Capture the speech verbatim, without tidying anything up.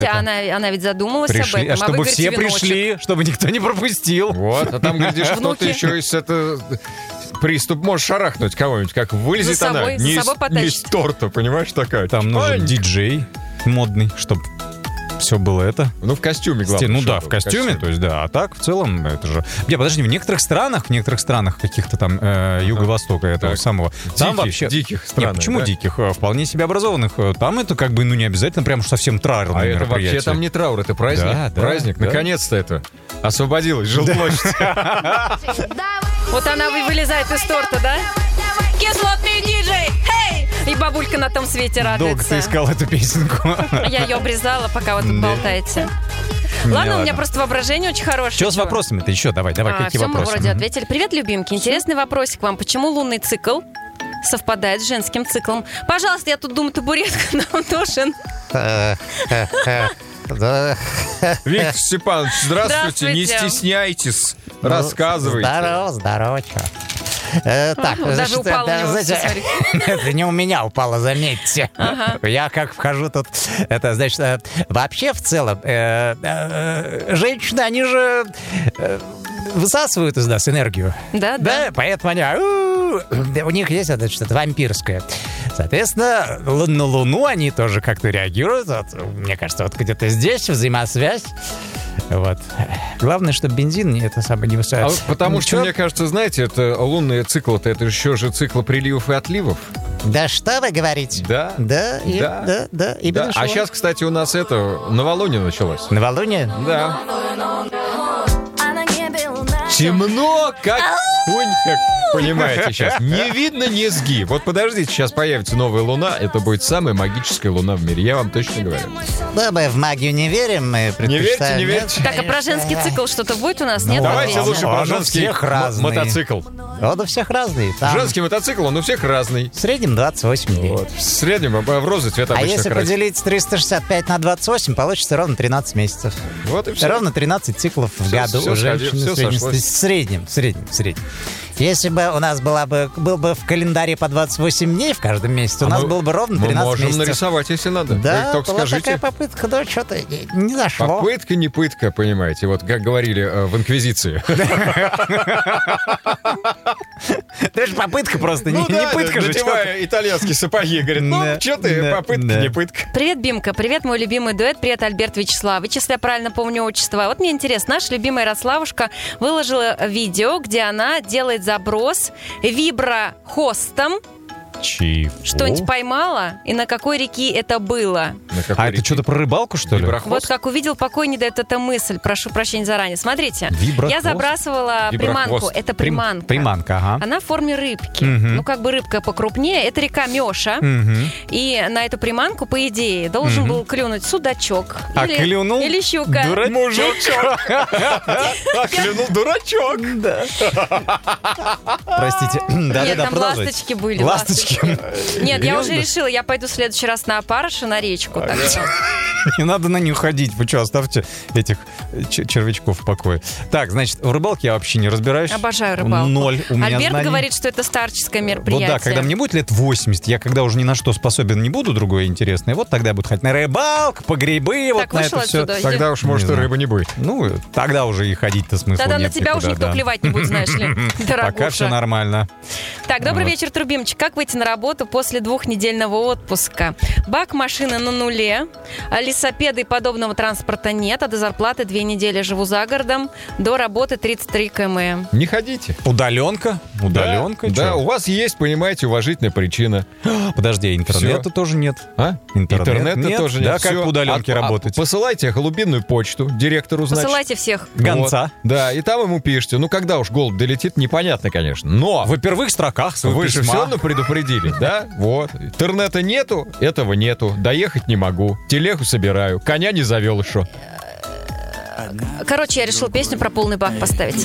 Она, она ведь задумалась Пришли, об этом. а чтобы выберите все веночек. пришли, чтобы никто не пропустил. Вот, а там, глядишь, кто-то еще из этого... Приступ, можешь шарахнуть кого-нибудь, как вылезет За собой, она, за не, собой из, потащит. не из торта, понимаешь, такая. Там нужен Ань! диджей модный, чтобы все было это. Ну, в костюме, главное. Ну да, чтобы в костюме, то есть да. А так, в целом, это же... Не, подожди, в некоторых странах, в некоторых странах каких-то там э, Юго-Востока этого Так. самого, там Диких, вообще... диких странах, Нет, почему да? диких? А, Вполне себе образованных. Там это как бы, ну, не обязательно прям уж совсем траурное А это мероприятие. вообще там не траур, это праздник. Да, да, праздник. да. Наконец-то это освободилась жилплощадь. Вот она вы- вылезает из торта, да? Кислотный диджей! Хей! И бабулька на том свете Долго радуется. ты искал эту песенку. Я ее обрезала, пока вы тут Да. болтаете. Не, Ладно, у меня ладно. просто воображение очень хорошее. Что с Чего? вопросами-то еще? Давай, давай, А, какие все, мы вопросы? вроде Мгм. ответили. Привет, любимки. Интересный вопросик вам. Почему лунный цикл совпадает с женским циклом? Пожалуйста, я тут думаю, табуретка нам нужен. Да. Виктор Степанович, здравствуйте, не Здравствуйте. стесняйтесь, рассказывайте. Здорово, здорово, чё. Э, так, Ага, даже значит, упал у это, него, знаете, смотри. это не у меня упало, заметьте. Ага. Я как вхожу тут, это значит, э, вообще в целом, э, э, женщины, они же э, высасывают из нас энергию. Да, да. Да, поэтому они, у, у них есть это что-то вампирское. Соответственно, лу- на Луну они тоже как-то реагируют. Вот, мне кажется, вот где-то здесь взаимосвязь. Вот. Главное, чтобы бензин не это самое не А высасывал. вот потому что, мне кажется, знаете, это лунные циклы, это еще же цикл приливов и отливов. Да что вы говорите? Да. Да, и- Да. да, да, именно Да. что. А сейчас, кстати, у нас это новолуние началось. Новолуние? Да. Темно, как коньяк. Понимаете сейчас? Не видно низги. Вот подождите, сейчас появится новая луна. Это будет самая магическая луна в мире. Я вам точно говорю. Да, мы в магию не верим, мы предпочитаем... не верьте. Так, а про женский цикл что-то будет у нас? Нет? Давайте ответите? лучше он про у женский всех мо- разный. мотоцикл. Он у всех разный. Там Женский мотоцикл, он у всех разный. в среднем двадцать восемь дней. Вот. В среднем а в розовый цвет А обычно если красит. поделить триста шестьдесят пять на двадцать восемь, получится ровно тринадцать месяцев. Вот и все. Ровно тринадцать циклов в Всё- году всё у сходи- женщины. всё в среднем. сошлось. В среднем, в среднем, в среднем. Если бы у нас была бы, был бы в календаре по двадцать восемь дней в каждом месяце, у А нас мы- было бы ровно Мы тринадцать можем месяцев. нарисовать, если надо. Да, Вы только была скажите. такая попытка, но что-то не, не зашло. Попытка не пытка, понимаете. Вот как говорили э, в Инквизиции. Это же попытка просто, не, Ну не да, пытка же. надевая итальянские сапоги, говорит, ну, Да, что ты, да, попытка да. не пытка. Привет, Бимка. Привет, мой любимый дуэт. Привет, Альберт Вячеславович, если я правильно помню отчество. Вот мне интересно, наша любимая Ярославушка выложила видео, где она делает заброс виброхостом. Чего? Что-нибудь поймала? И на какой реке это было? На какой А это реке? что-то про рыбалку, что ли? Виброхвост? Вот как увидел покой, не дает эта мысль. Прошу прощения заранее. Смотрите, Виброхвост? я забрасывала Виброхвост. приманку. Это Прим- приманка. Приманка, ага. Она в форме рыбки. Мгм. Ну, как бы рыбка покрупнее. Это река Меша. Мгм. И на эту приманку, по идее, должен был клюнуть судачок. А или, клюнул? Или щука. Дура- Мужичок. А, клянул дурачок. Простите. Нет, Да-да-да, там продолжайте. ласточки были. Ласточки. Нет, я уже Серьезно? решила, я пойду в следующий раз на опарыш и на речку. Так что- Не надо на них ходить. Вы что, оставьте этих ч- червячков в покое. Так, значит, в рыбалке я вообще не разбираюсь. Обожаю рыбалку. Ноль у меня Альберт знаний. говорит, что это старческое Вот мероприятие. да, когда мне будет лет восемьдесят, я когда уже ни на что способен не буду, другое интересное, вот тогда я буду ходить на рыбалку, по грибы, вот Так, на вышел это все. отсюда. иди. Тогда уж, может, и Не знаю. рыбы не будет. Ну, тогда уже и ходить-то смысла Тогда на нет тебя уже никуда, никто да. плевать не будет, знаешь ли, Пока все дорогуша. нормально. Так, добрый Вот. вечер, Трубимчик. Как выйти на работу после двухнедельного отпуска? Бак машины на нуле, а лесопеды и подобного транспорта нет, а до зарплаты две недели живу за городом, до работы тридцать три километра. Не ходите. Удаленка? Удаленка? Да, чё? у вас есть, понимаете, уважительная причина. Подожди, а интернета Всё. тоже нет. А? Интернет Интернета нет? тоже нет. Да, как Всё. по удаленке А- а работать? Посылайте голубиную почту директору, значит. Посылайте всех. Гонца. Вот. Да, и там ему пишите. Ну, когда уж голубь долетит, непонятно, конечно. Но В первых строках своего вы же письма. все равно предупредили, да? Вот. Интернета нету, этого нету. Доехать не могу. Телегу собираю. Коня не завел еще. Короче, я решил песню про полный бак поставить.